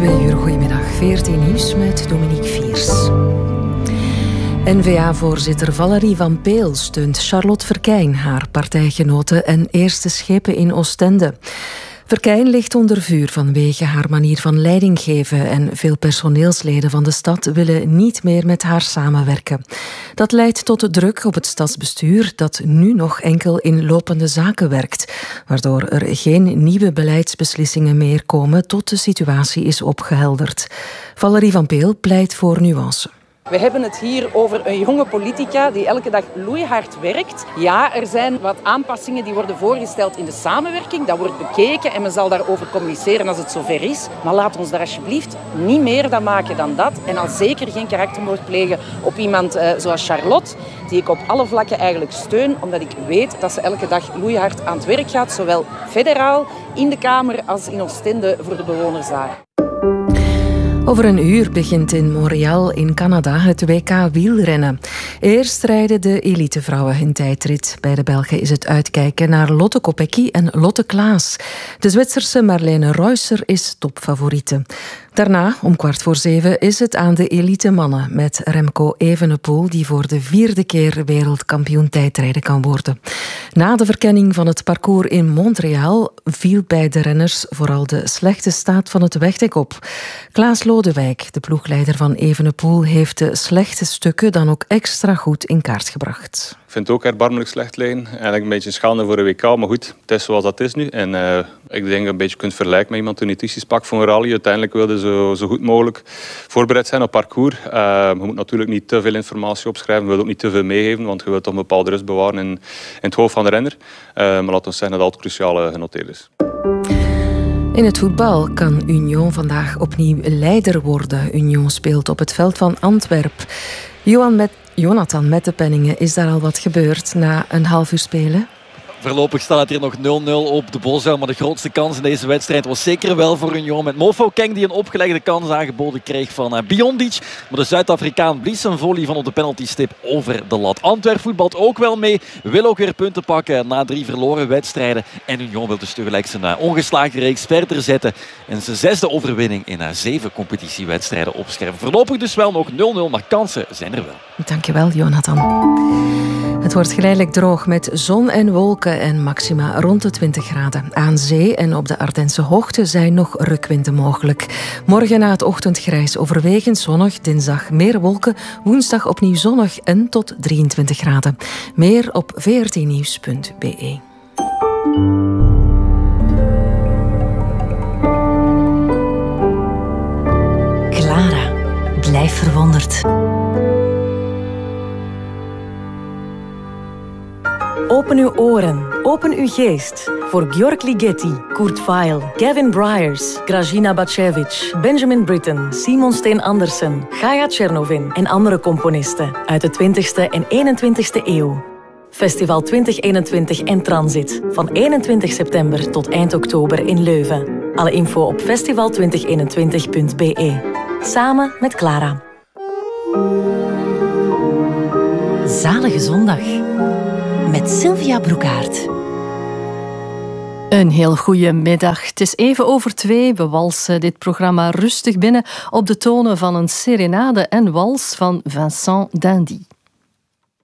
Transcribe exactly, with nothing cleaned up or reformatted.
Twee uur, goedemiddag. veertien nieuws met Dominique Viers. N V A-voorzitter Valerie van Peel steunt Charlotte Verkijn, haar partijgenote en eerste schepen in Oostende. Verkijn ligt onder vuur vanwege haar manier van leiding geven en veel personeelsleden van de stad willen niet meer met haar samenwerken. Dat leidt tot druk op het stadsbestuur dat nu nog enkel in lopende zaken werkt, waardoor er geen nieuwe beleidsbeslissingen meer komen tot de situatie is opgehelderd. Valerie van Peel pleit voor nuance. We hebben het hier over een jonge politica die elke dag loeihard werkt. Ja, er zijn wat aanpassingen die worden voorgesteld in de samenwerking. Dat wordt bekeken en men zal daarover communiceren als het zover is. Maar laat ons daar alsjeblieft niet meer dan maken dan dat. En al zeker geen karaktermoord plegen op iemand uh, zoals Charlotte, die ik op alle vlakken eigenlijk steun, omdat ik weet dat ze elke dag loeihard aan het werk gaat, zowel federaal, in de Kamer als in Oostende voor de bewoners daar. Over een uur begint in Montreal in Canada het W K wielrennen. Eerst rijden de elitevrouwen hun tijdrit. Bij de Belgen is het uitkijken naar Lotte Kopecky en Lotte Klaas. De Zwitserse Marlene Reusser is topfavoriete. Daarna, om kwart voor zeven, is het aan de elite mannen met Remco Evenepoel, die voor de vierde keer wereldkampioen tijdrijden kan worden. Na de verkenning van het parcours in Montreal viel bij de renners vooral de slechte staat van het wegdek op. Klaas Lodewijk, de ploegleider van Evenepoel, heeft de slechte stukken dan ook extra goed in kaart gebracht. Ik vind het ook erbarmelijk slecht liggen. Eigenlijk een beetje een schande voor een W K, maar goed, het is zoals dat is nu. En uh, ik denk dat je een beetje kunt vergelijken met iemand die nutrities pakt voor een rally. Uiteindelijk wilde zo, zo goed mogelijk voorbereid zijn op parcours. Uh, je moet natuurlijk niet te veel informatie opschrijven, je wilt ook niet te veel meegeven, want je wilt toch een bepaalde rust bewaren in, in het hoofd van de renner. Uh, maar laten we zeggen dat het cruciaal genoteerd is. In het voetbal kan Union vandaag opnieuw leider worden. Union speelt op het veld van Antwerpen. Johan met Jonathan Mettepenningen, is daar al wat gebeurd na een half uur spelen? Voorlopig staat het hier nog nul nul op de Bosel, maar de grootste kans in deze wedstrijd was zeker wel voor Union. Met Mofokeng die een opgelegde kans aangeboden kreeg van uh, Biondic. Maar de Zuid-Afrikaan blies een volley van op de penaltystip over de lat. Antwerp voetbalt ook wel mee, wil ook weer punten pakken na drie verloren wedstrijden. En Union wil dus tegelijk zijn uh, ongeslagen reeks verder zetten en zijn zesde overwinning in uh, zeven competitiewedstrijden opscherven. Voorlopig dus wel nog nul nul, maar kansen zijn er wel. Dankjewel, Jonathan. Het wordt geleidelijk droog met zon en wolken en maxima rond de twintig graden. Aan zee en op de Ardense hoogte zijn nog rukwinden mogelijk. Morgen na het ochtendgrijs overwegend zonnig, dinsdag meer wolken, woensdag opnieuw zonnig en tot drieëntwintig graden. Meer op v r t nieuws punt b e. Clara, blijf verwonderd. Open uw oren, open uw geest voor Georg Ligeti, Kurt Weill, Gavin Bryars, Grażyna Bacevich, Benjamin Britten, Simon Steen Andersen, Gaja Tchernovin en andere componisten uit de twintigste en eenentwintigste eeuw. Festival twintig eenentwintig en Transit van eenentwintig september tot eind oktober in Leuven. Alle info op festival twintig eenentwintig punt b e. Samen met Clara. Zalige zondag. Met Sylvia Broekaert. Een heel goede middag. Het is even over twee. We walsen dit programma rustig binnen op de tonen van een serenade en wals van Vincent Dindy.